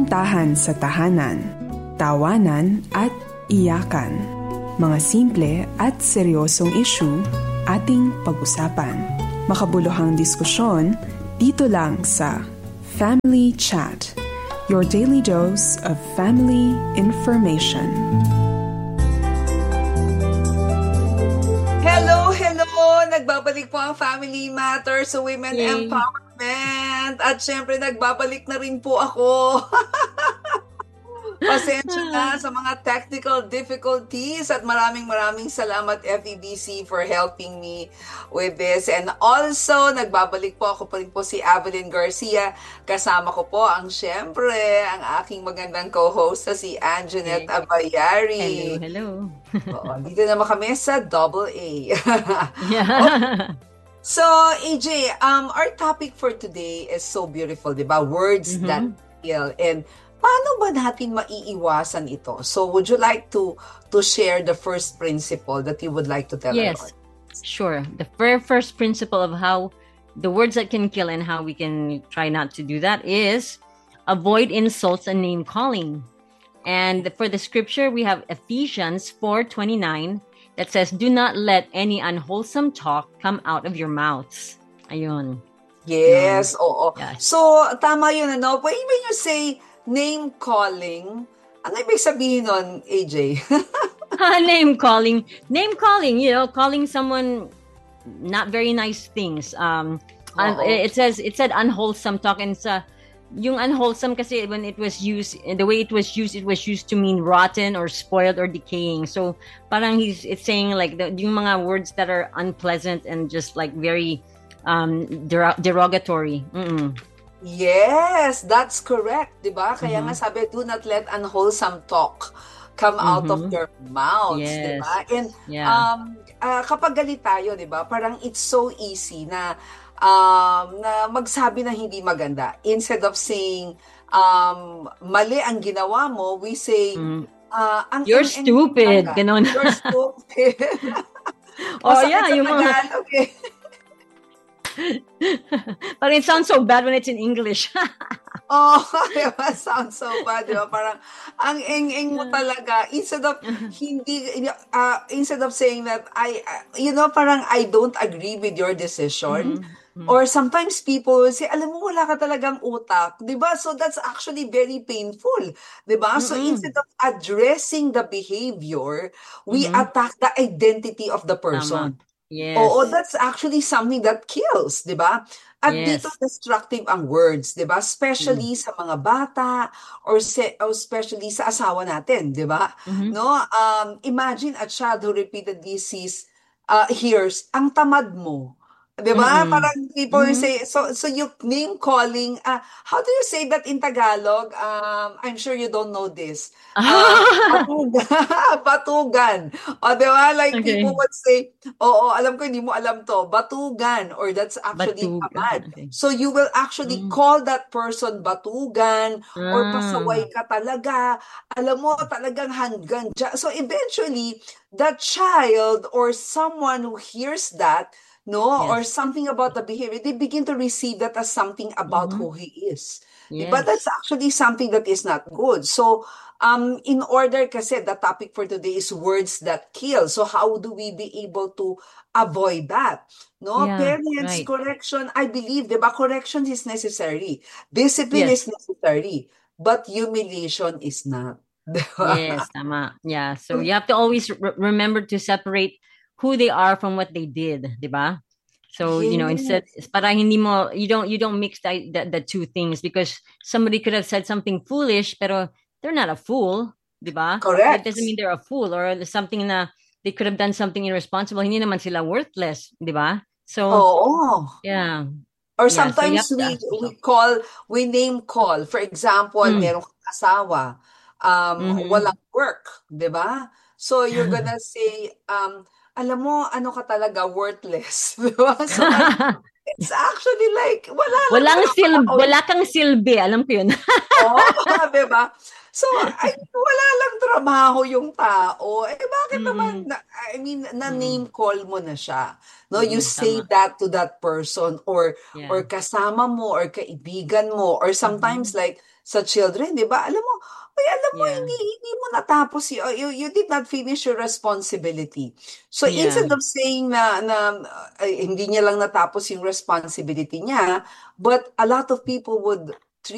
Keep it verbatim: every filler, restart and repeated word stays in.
Kasintahan sa tahanan, tawanan at iyakan. Mga simple at seryosong issue ating pag-usapan. Makabuluhang diskusyon dito lang sa Family Chat, your daily dose of family information. Hello, hello! Nagbabalik po ang Family Matters sa Women Yay. Empowerment. At syempre, nagbabalik na rin po ako. Pasensya na sa mga technical difficulties at maraming maraming salamat F E B C for helping me with this. And also, nagbabalik po ako pa rin po si Evelyn Garcia. Kasama ko po ang syempre, ang aking magandang co-host na si Anjanette Okay. Abayari. Hello, hello. Oo, dito naman kami sa Double A. Yeah. So, A J, um, our topic for today is so beautiful, di ba? Words Mhm. that kill. And paano ba natin maiiwasan ito? So, would you like to to share the first principle that you would like to tell Yes, us? sure. The very first principle of how the words that can kill and how we can try not to do that is avoid insults and name calling. And for the scripture, we have Ephesians four twenty-nine that says, "Do not let any unwholesome talk come out of your mouths." Ayun. Yes, oo. Yes. So, tama yun, ano? When when you say name calling, ano ibig sabihin nun, A J? Name calling. Name calling, you know, calling someone not very nice things. Um, un- Oo. it says, it said unwholesome talk, and sa, yung unwholesome kasi when it was used, the way it was used, it was used to mean rotten or spoiled or decaying. So parang he's, it's saying like the, yung mga words that are unpleasant and just like very um, der- derogatory. Mm-mm. Yes, that's correct, 'di ba? Kaya Mhm. nga sabi, do not let unwholesome talk come out of Mhm. your mouths, 'di Yes. ba? And Yeah. um ah, kapag galit tayo, 'di ba? Parang it's so easy na um na magsabi na hindi maganda. Instead of saying um mali ang ginawa mo, we say Mm. ah, ang You're eng-eng stupid. talaga. Ganon. You're stupid. Oh Masakit yeah, sa yung mga, Tagalog eh. but it sounds so bad when it's in English. Oh, diba? Sounds so bad, diba? Parang ang eng-eng mo talaga. Instead of hindi uh, instead of saying that I uh, you know, parang I don't agree with your decision. Mhm. Or sometimes people will say, alam mo, wala ka talagang utak. Diba? So that's actually very painful. Diba? So Mm-mm. instead of addressing the behavior, we Mhm. attack the identity of the Tama. person. Yes. Oo, that's actually something that kills, di ba? At dito Yes. destructive ang words, di ba? Mm. Especially sa mga bata or, se- or especially sa asawa natin, di ba? Mhm. No? Um, imagine a child who repeatedly sees, uh, hears, ang tamad mo. Di ba? Mm-mm. Parang people Mhm. say, so so you name calling, uh, how do you say that in Tagalog? Um, I'm sure you don't know this. Uh, batugan. Batugan. O, di ba? Like Okay. people would say, oo, alam ko hindi mo alam to, batugan, or that's actually Batugan. tamad. Okay. So you will actually Mm. call that person batugan or Ah. pasaway ka talaga. Alam mo, talagang hanggang dyan. So eventually, that child or someone who hears that, no, or Yes. something about the behavior, they begin to receive that as something about Mhm. who he is. But that's Yes. actually something that is not good. So, um, in order, kasi the topic for today is words that kill. So, how do we be able to avoid that? No, Yeah, parents, right. correction, I believe, diba, correction is necessary. Discipline is Yes. necessary. But humiliation is not. Yes, tama. Yeah. So you have to always re- remember to separate who they are from what they did, 'di ba? So, you know, instead Yes. para hindi mo you don't you don't mix the, the the two things, because somebody could have said something foolish pero they're not a fool, 'di ba? That Correct. doesn't mean they're a fool, or something na they could have done something irresponsible. Hindi naman sila worthless, 'di ba? So, Oo. yeah. Or Yeah, so you sometimes have to we ask we yourself. call, we name call. For example, Mm. merong kang asawa, um, Mhm. walang work, di ba? So you're gonna say, um, alam mo, ano ka talaga, worthless. Di ba? So it's actually like, wala lang Walang talaga sil pala. wala kang silbi, alam ko 'yun. Oo, 'di ba? So, ay wala lang trabaho yung tao, eh, bakit naman Mm. na I mean, Mm. na-name call mo na siya, 'no? You Mm, say tama. that to that person or Yeah. or kasama mo or kaibigan mo or sometimes Mhm. like sa children, 'di ba? Alam mo, "Uy, alam mo Yeah. hindi hindi mo natapos y you you did not finish your responsibility." So, Yeah. instead of saying na na ay hindi niya lang natapos yung responsibility niya, but a lot of people would